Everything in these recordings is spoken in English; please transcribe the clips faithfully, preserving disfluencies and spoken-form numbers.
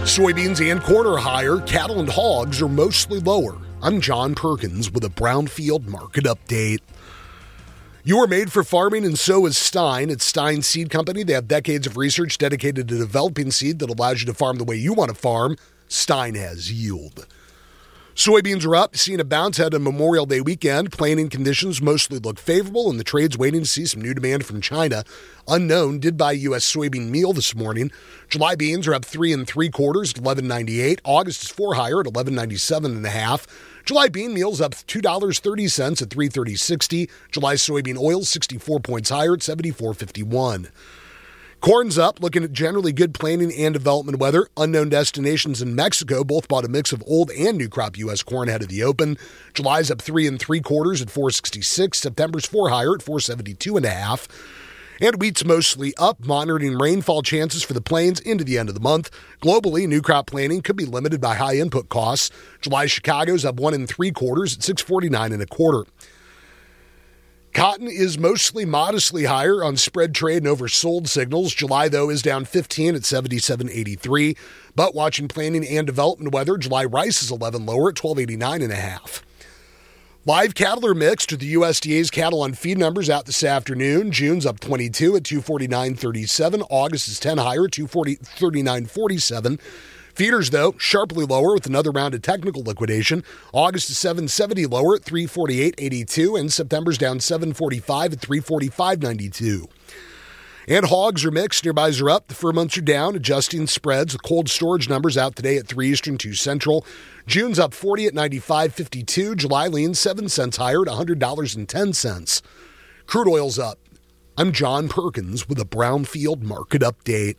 Soybeans and corn are higher. Cattle and hogs are mostly lower. I'm John Perkins with a Brownfield Market Update. You are made for farming, and so is Stein. It's Stein Seed Company. They have decades of research dedicated to developing seed that allows you to farm the way you want to farm. Stein has yield. Soybeans are up, seeing a bounce ahead of Memorial Day weekend. Planting conditions mostly look favorable, and the trade's waiting to see some new demand from China. Unknown did buy U S soybean meal this morning. July beans are up three and three quarters at eleven ninety-eight. August is four higher at eleven ninety-seven and a half. July bean meal's up two dollars and thirty cents at three thirty sixty. July soybean oil sixty-four points higher at seventy-four fifty-one. Corn's up, looking at generally good planting and development weather. Unknown destinations in Mexico both bought a mix of old and new crop U S corn ahead of the open. July's up three and three quarters at four sixty-six. September's four higher at four seventy-two and a half. And wheat's mostly up, monitoring rainfall chances for the plains into the end of the month. Globally, new crop planting could be limited by high input costs. July Chicago's up one and three quarters at six forty-nine and a quarter. Cotton is mostly modestly higher on spread trade and oversold signals. July, though, is down fifteen at seventy-seven eighty-three. But watching planting and development weather, July rice is eleven lower at twelve eighty-nine and a half. Live cattle are mixed with the U S D A's cattle on feed numbers out this afternoon. June's up twenty-two at two forty-nine thirty-seven. August is ten higher at two thirty-nine forty-seven. Feeders, though, sharply lower with another round of technical liquidation. August is seven seventy lower at three forty-eight eighty-two, and September's down seven forty-five at three forty-five ninety-two. And hogs are mixed. Nearbys are up. The fur months are down, adjusting spreads. The cold storage numbers out today at three Eastern, two Central. June's up forty at ninety-five fifty-two. July lean seven cents higher at one hundred dollars and ten cents. Crude oil's up. I'm John Perkins with a Brownfield Market Update.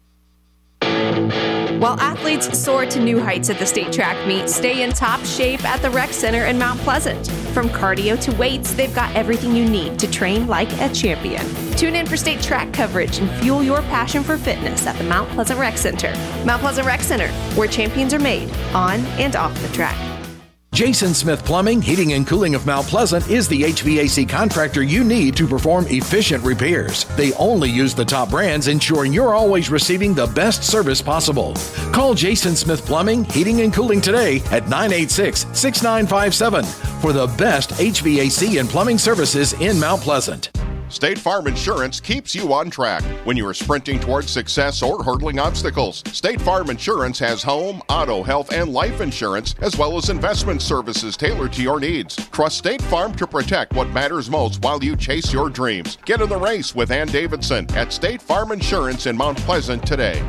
While athletes soar to new heights at the state track meet, stay in top shape at the Rec Center in Mount Pleasant. From cardio to weights, they've got everything you need to train like a champion. Tune in for state track coverage and fuel your passion for fitness at the Mount Pleasant Rec Center. Mount Pleasant Rec Center, where champions are made on and off the track. Jason Smith Plumbing, Heating and Cooling of Mount Pleasant is the H V A C contractor you need to perform efficient repairs. They only use the top brands, ensuring you're always receiving the best service possible. Call Jason Smith Plumbing, Heating and Cooling today at nine eight six, six nine five seven for the best H V A C and plumbing services in Mount Pleasant. State Farm Insurance keeps you on track when you are sprinting towards success or hurdling obstacles. State Farm Insurance has home, auto, health, and life insurance, as well as investment services tailored to your needs. Trust State Farm to protect what matters most while you chase your dreams. Get in the race with Ann Davidson at State Farm Insurance in Mount Pleasant today.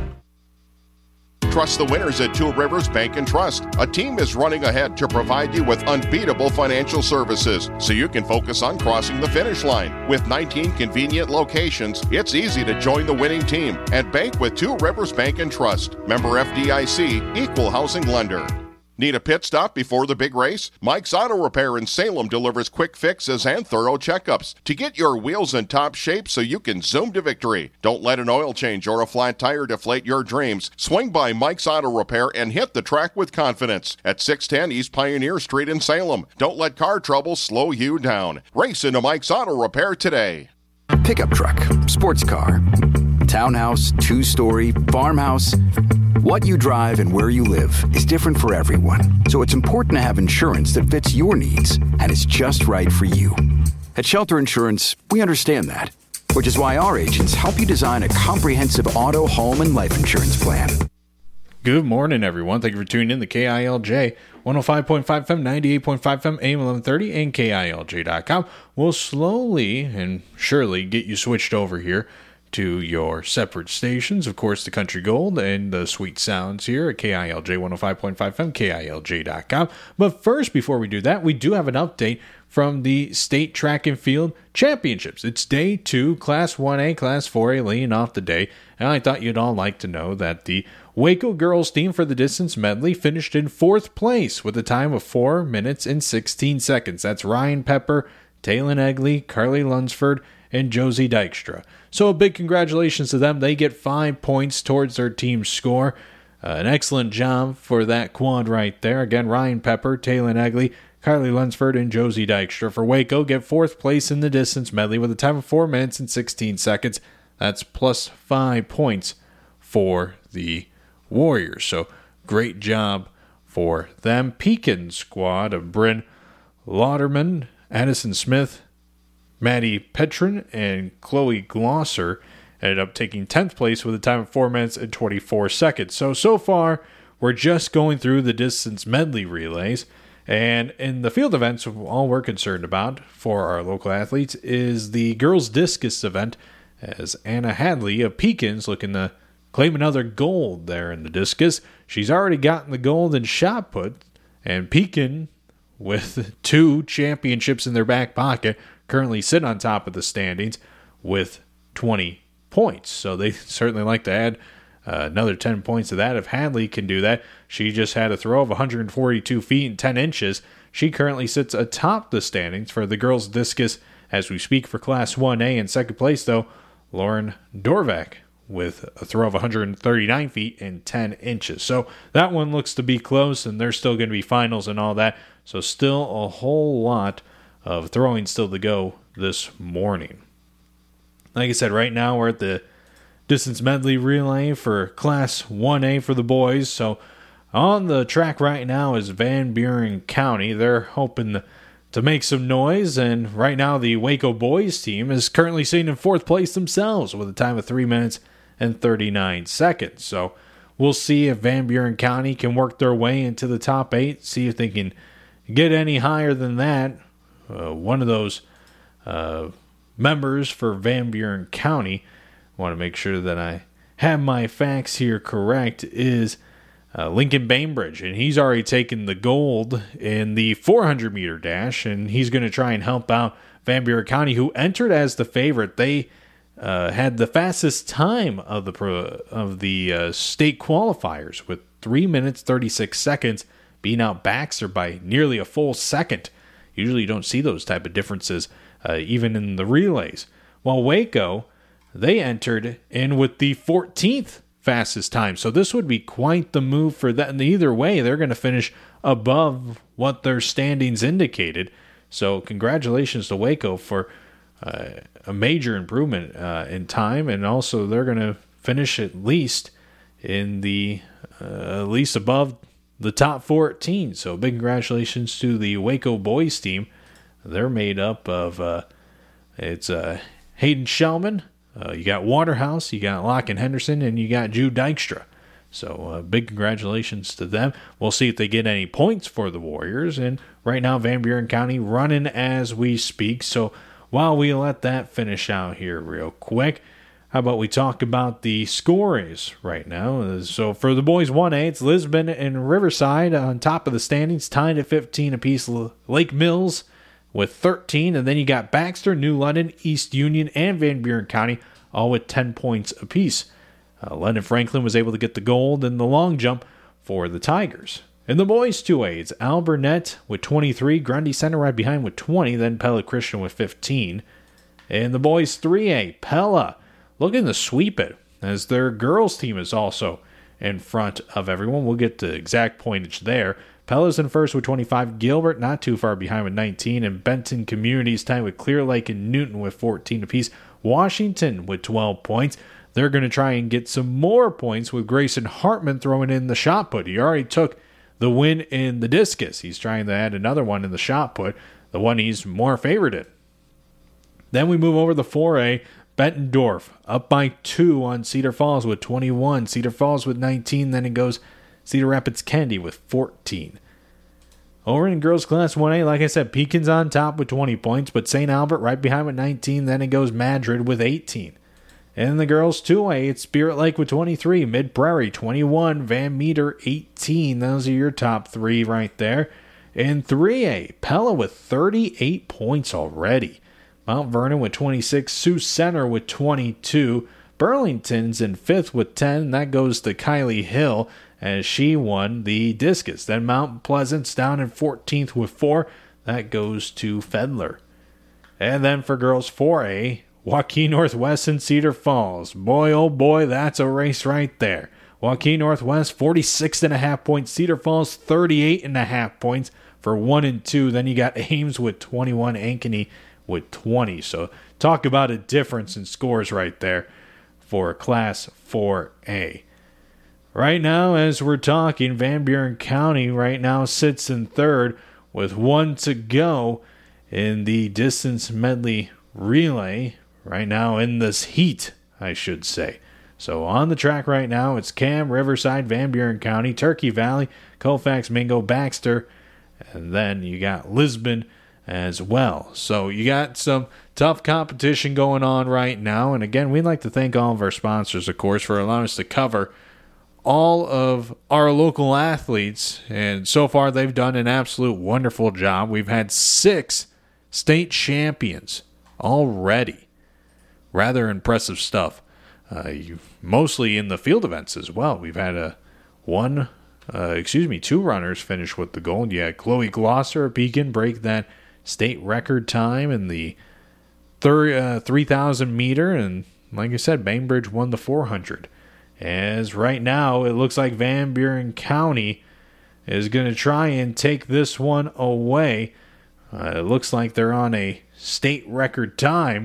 Trust the winners at Two Rivers Bank and Trust. A team is running ahead to provide you with unbeatable financial services so you can focus on crossing the finish line. With nineteen convenient locations, it's easy to join the winning team and bank with Two Rivers Bank and Trust. Member F D I C, Equal Housing Lender. Need a pit stop before the big race? Mike's Auto Repair in Salem delivers quick fixes and thorough checkups to get your wheels in top shape so you can zoom to victory. Don't let an oil change or a flat tire deflate your dreams. Swing by Mike's Auto Repair and hit the track with confidence at six ten East Pioneer Street in Salem. Don't let car trouble slow you down. Race into Mike's Auto Repair today. Pickup truck, sports car, townhouse, two-story, farmhouse. What you drive and where you live is different for everyone, so it's important to have insurance that fits your needs and is just right for you. At Shelter Insurance, we understand that, which is why our agents help you design a comprehensive auto, home, and life insurance plan. Good morning, everyone. Thank you for tuning in to K I L J one oh five point five F M, ninety-eight point five F M, A M eleven thirty, and K I L J dot com. We'll slowly and surely get you switched over here to your separate stations. Of course, the Country Gold and the Sweet Sounds here at K I L J one oh five point five F M, K I L J dot com. But first, before we do that, we do have an update from the State Track and Field Championships. It's day two, Class one A, Class four A, laying off the day. And I thought you'd all like to know that the Waco girls team for the distance medley finished in fourth place with a time of four minutes and sixteen seconds. That's Ryan Pepper, Taylin Egley, Carly Lunsford, and Josie Dykstra. So a big congratulations to them. They get five points towards their team's score. Uh, an excellent job for that quad right there. Again, Ryan Pepper, Taylin Egley, Carly Lunsford, and Josie Dykstra for Waco get fourth place in the distance medley with a time of four minutes and sixteen seconds. That's plus five points for the Warriors. So great job for them. Pekin squad of Bryn Lauderman, Addison Smith, Maddie Petrin, and Chloe Glosser ended up taking tenth place with a time of four minutes and twenty-four seconds. So, so far, we're just going through the distance medley relays. And in the field events, all we're concerned about for our local athletes is the girls' discus event, as Anna Hadley of Pekin's looking to claim another gold there in the discus. She's already gotten the gold in shot put, and Pekin, with two championships in their back pocket, currently sit on top of the standings with twenty points. So they certainly like to add uh, another ten points to that. If Hadley can do that, she just had a throw of one hundred forty-two feet and ten inches. She currently sits atop the standings for the girls' discus as we speak for Class one A. In second place, though, Lauren Dorvac with a throw of one hundred thirty-nine feet and ten inches. So that one looks to be close, and there's still going to be finals and all that. So still a whole lot of throwing still to go this morning. Like I said, right now we're at the distance medley relay for Class one A for the boys. So on the track right now is Van Buren County. They're hoping to make some noise, and right now the Waco boys team is currently sitting in fourth place themselves with a time of three minutes and thirty-nine seconds. So we'll see if Van Buren County can work their way into the top eight, see if they can get any higher than that. Uh, one of those uh, members for Van Buren County, I want to make sure that I have my facts here correct, is uh, Lincoln Bainbridge, and he's already taken the gold in the four hundred meter dash, and he's going to try and help out Van Buren County, who entered as the favorite. They uh, had the fastest time of the pro, of the uh, state qualifiers with three minutes thirty-six seconds, beating out Baxter by nearly a full second. Usually you don't see those type of differences uh, even in the relays. While Waco, they entered in with the fourteenth fastest time. So this would be quite the move for them. And either way, they're going to finish above what their standings indicated. So congratulations to Waco for uh, a major improvement uh, in time. And also they're going to finish at least in the, uh, at least above the top fourteen. So big congratulations to the Waco boys team. They're made up of, uh, it's uh, Hayden Shellman, uh, you got Waterhouse, you got Locken Henderson, and you got Jude Dykstra. So uh, big congratulations to them. We'll see if they get any points for the Warriors. And right now, Van Buren County running as we speak. So while we let that finish out here real quick, how about we talk about the scores right now? So for the boys one A, it's Lisbon and Riverside on top of the standings, tied at fifteen apiece. Lake Mills with thirteen, and then you got Baxter, New London, East Union, and Van Buren County, all with ten points apiece. Uh, London Franklin was able to get the gold in the long jump for the Tigers. In the boys two A, it's Al Burnett with twenty-three, Grundy Center right behind with twenty, then Pella Christian with fifteen. In the boys three A, Pella looking to sweep it, as their girls team is also in front of everyone. We'll get the exact pointage there. Pella's in first with twenty-five, Gilbert not too far behind with nineteen, and Benton Communities tied with Clear Lake and Newton with fourteen apiece. Washington with twelve points. They're going to try and get some more points with Grayson Hartman throwing in the shot put. He already took the win in the discus. He's trying to add another one in the shot put, the one he's more favored in. Then we move over to the four A. Bettendorf up by two on Cedar Falls with twenty-one. Cedar Falls with nineteen. Then it goes Cedar Rapids Candy with fourteen. Over in girls class one A, like I said, Pekin's on top with twenty points, but Saint Albert right behind with nineteen. Then it goes Madrid with eighteen. In the girls two A, it's Spirit Lake with twenty-three. Mid Prairie twenty-one. Van Meter eighteen. Those are your top three right there. In three A, Pella with thirty-eight points already. Mount Vernon with twenty-six, Sioux Center with twenty-two, Burlington's in fifth with ten. That goes to Kylie Hill as she won the discus. Then Mount Pleasant's down in fourteenth with four. That goes to Fedler. And then for girls four A, Joaquin Northwest and Cedar Falls. Boy, oh boy, that's a race right there. Joaquin Northwest, forty-six and a half points. Cedar Falls, thirty-eight and a half points for one and two. Then you got Ames with twenty-one, Ankeny with twenty. So talk about a difference in scores right there for Class four A. Right now, as we're talking, Van Buren County right now sits in third with one to go in the distance medley relay. Right now in this heat, I should say. So on the track right now, it's Cam, Riverside, Van Buren County, Turkey Valley, Colfax, Mingo, Baxter, and then you got Lisbon as well. So you got some tough competition going on right now. And again, we'd like to thank all of our sponsors, of course, for allowing us to cover all of our local athletes. And so far, they've done an absolute wonderful job. We've had six state champions already. Rather impressive stuff. Uh, you, mostly in the field events as well. We've had a one, uh, excuse me, two runners finish with the gold. You had Chloe Glosser of Beacon break that state record time in the thir- uh, three thousand meter, and like I said, Bainbridge won the four hundred. As right now, it looks like Van Buren County is going to try and take this one away. Uh, it looks like they're on a state record time,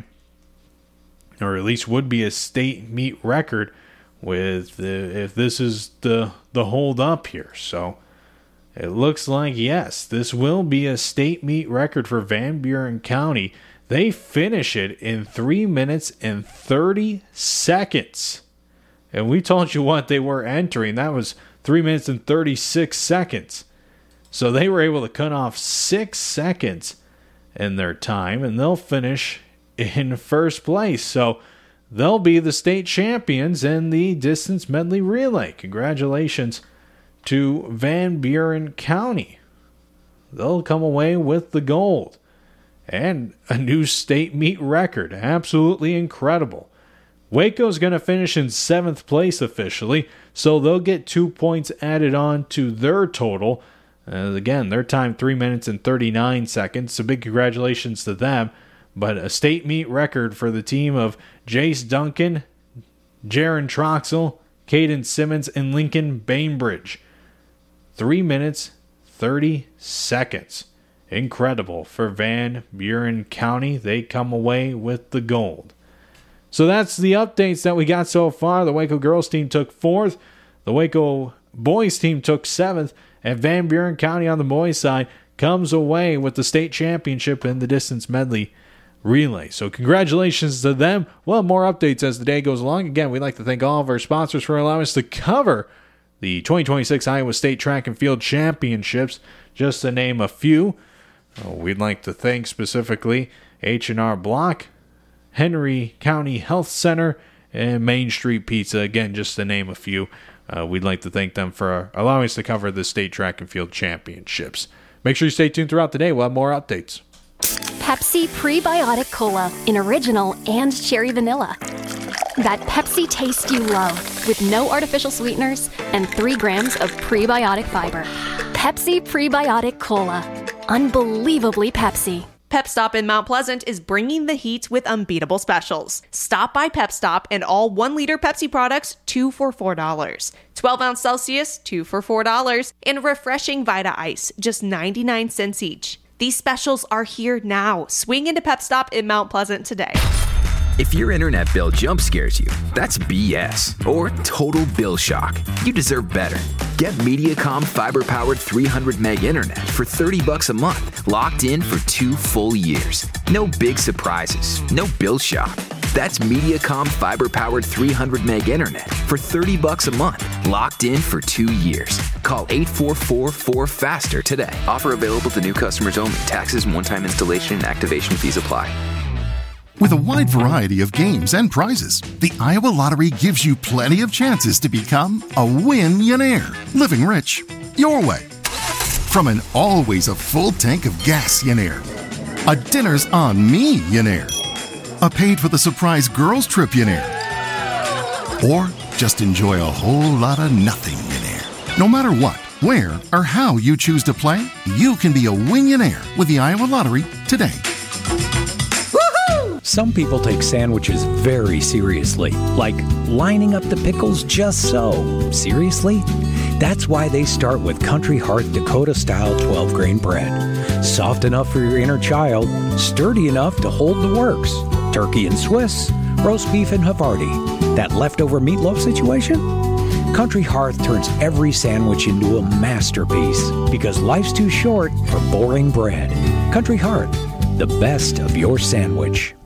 or at least would be a state meet record with the, if this is the the hold up here. So it looks like, yes, this will be a state meet record for Van Buren County. They finish it in three minutes and thirty seconds. And we told you what they were entering. That was three minutes and thirty-six seconds. So they were able to cut off six seconds in their time, and they'll finish in first place. So they'll be the state champions in the distance medley relay. Congratulations to Van Buren County. They'll come away with the gold and a new state meet record. Absolutely incredible. Waco's going to finish in seventh place officially, so they'll get two points added on to their total. Uh, again, their time three minutes and thirty-nine seconds, so big congratulations to them. But a state meet record for the team of Jace Duncan, Jaron Troxel, Caden Simmons, and Lincoln Bainbridge. three minutes, thirty seconds. Incredible for Van Buren County. They come away with the gold. So that's the updates that we got so far. The Waco girls team took fourth. The Waco boys team took seventh. And Van Buren County on the boys side comes away with the state championship in the distance medley relay. So congratulations to them. We'll have more updates as the day goes along. Again, we'd like to thank all of our sponsors for allowing us to cover the twenty twenty-six Iowa State Track and Field Championships, just to name a few. We'd like to thank specifically H and R Block, Henry County Health Center, and Main Street Pizza. Again, just to name a few. Uh, we'd like to thank them for allowing us to cover the State Track and Field Championships. Make sure you stay tuned throughout the day. We'll have more updates. Pepsi Prebiotic Cola in original and cherry vanilla. That Pepsi taste you love with no artificial sweeteners and three grams of prebiotic fiber. Pepsi Prebiotic Cola. Unbelievably Pepsi. Pep Stop in Mount Pleasant is bringing the heat with unbeatable specials. Stop by Pep Stop and all one liter Pepsi products, two for four dollars. twelve ounce Celsius, two for four dollars. And refreshing Vita Ice, just ninety-nine cents each. These specials are here now. Swing into Pep Stop in Mount Pleasant today. If your internet bill jump scares you, that's B S or total bill shock. You deserve better. Get Mediacom fiber-powered three hundred meg internet for thirty bucks a month, locked in for two full years. No big surprises, no bill shock. That's Mediacom fiber-powered three hundred meg internet for thirty bucks a month, locked in for two years. Call eight four four four faster today. Offer available to new customers only. Taxes and one-time installation and activation fees apply. With a wide variety of games and prizes, the Iowa Lottery gives you plenty of chances to become a win-yonaire, living rich your way. From an always a full tank of gas-yonaire, a dinner's on me-yonaire, a paid for the surprise girls trip-yonaire, or just enjoy a whole lot of nothing-yonaire. No matter what, where, or how you choose to play, you can be a win-yonaire with the Iowa Lottery today. Some people take sandwiches very seriously, like lining up the pickles just so. Seriously? That's why they start with Country Hearth Dakota-style twelve-grain bread. Soft enough for your inner child, sturdy enough to hold the works. Turkey and Swiss, roast beef and Havarti. That leftover meatloaf situation? Country Hearth turns every sandwich into a masterpiece because life's too short for boring bread. Country Hearth, the best of your sandwich.